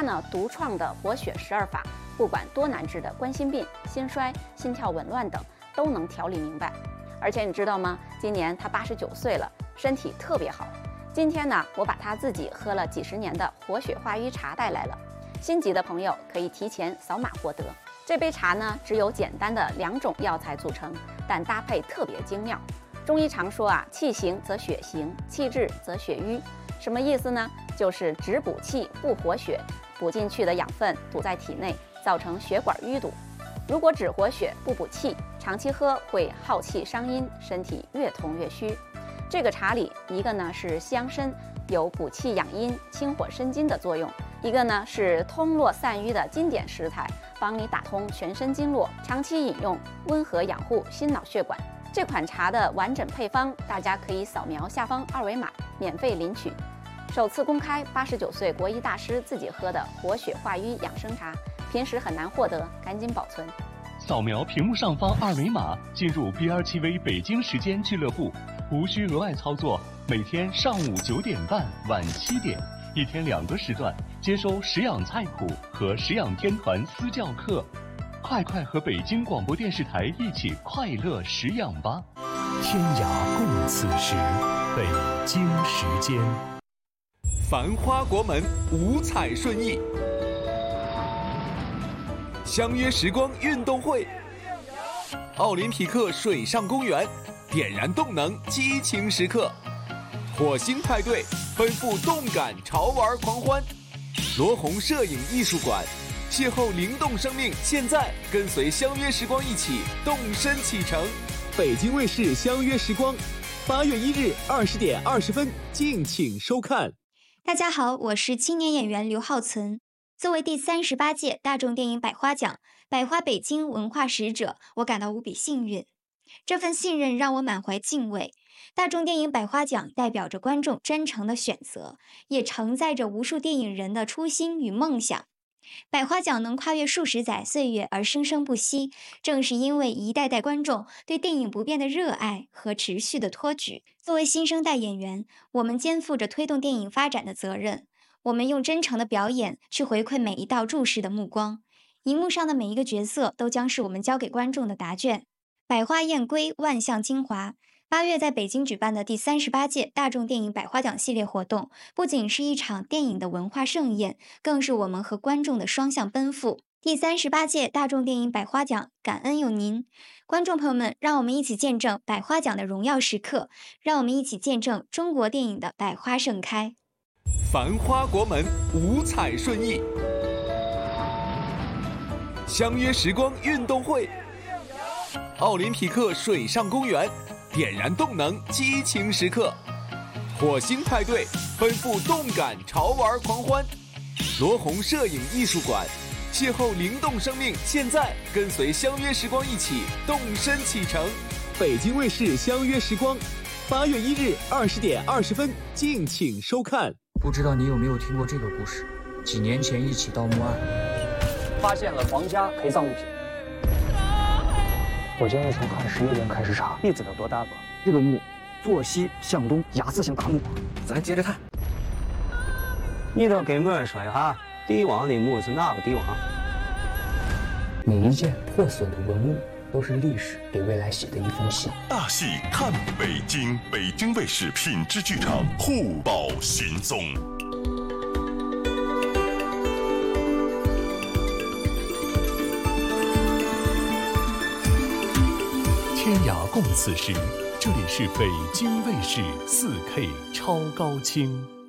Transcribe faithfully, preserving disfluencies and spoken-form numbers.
他呢独创的活血十二法，不管多难治的冠心病、心衰、心跳紊乱等，都能调理明白。而且你知道吗？今年他八十九岁了，身体特别好。今天呢，我把他自己喝了几十年的活血化瘀茶带来了，心急的朋友可以提前扫码获得。这杯茶呢，只有简单的两种药材组成，但搭配特别精妙。中医常说啊，气行则血行，气滞则血瘀。什么意思呢？就是只补气不活血，补进去的养分堵在体内，造成血管淤堵。如果只活血不补气，长期喝会耗气伤阴，身体越痛越虚。这个茶里，一个呢是西洋参，有补气养阴、清火生津的作用；一个呢是通络散瘀的经典食材，帮你打通全身经络，长期饮用温和养护心脑血管。这款茶的完整配方，大家可以扫描下方二维码免费领取。首次公开八十九岁国医大师自己喝的活血化瘀养生茶，平时很难获得，赶紧保存。 扫描屏幕上方二维码，进入 B R 七 V 北京时间俱乐部，无需额外操作。每天上午九点半、晚七点，一天两个时段，接收食养菜谱和食养天团私教课。快快和北京广播电视台一起快乐食养吧！ 天涯共此时，北京时间。 繁花国门，五彩顺意。相约时光运动会，奥林匹克水上公园，点燃动能，激情时刻。火星派对，奔赴动感潮玩狂欢。罗红摄影艺术馆，邂逅灵动生命，现在跟随相约时光一起动身启程。北京卫视相约时光，八月一日二十点二十分，敬请收看。 大家好，我是青年演员刘浩存。作为第三十八届大众电影百花奖百花北京文化使者，我感到无比幸运。这份信任让我满怀敬畏。大众电影百花奖代表着观众真诚的选择，也承载着无数电影人的初心与梦想。百花奖能跨越数十载岁月而生生不息，正是因为一代代观众对电影不变的热爱和持续的托举。作为新生代演员，我们肩负着推动电影发展的责任。我们用真诚的表演去回馈每一道注视的目光，荧幕上的每一个角色都将是我们交给观众的答卷。百花燕归，万象精华。八月在北京举办的第三十八届大众电影百花奖系列活动，不仅是一场电影的文化盛宴，更是我们和观众的双向奔赴。第三十八届大众电影百花奖，感恩有您，观众朋友们，让我们一起见证百花奖的荣耀时刻，让我们一起见证中国电影的百花盛开。 繁花国门，五彩顺意。相约时光运动会，奥林匹克水上公园，点燃动能，激情时刻。火星派对，奔赴动感潮玩狂欢。罗红摄影艺术馆，邂逅灵动生命，现在跟随相约时光一起动身启程。北京卫视相约时光，八月一日二十点二十分，敬请收看。 不知道你有没有听过这个故事？几年前一起盗墓案， 发现了皇家陪葬物品。我建议从看十一点开始查，弟子有多大个？这个墓坐西向东，牙字形大墓。 咱接着看。 你都给我说哈，帝王的墓是哪个帝王？每一件破损的文物都是历史给未来写的一封信。 大戏看北京，北京卫视品质剧场互保行踪。 天涯共此时，这里是北京卫视 四K 超高清。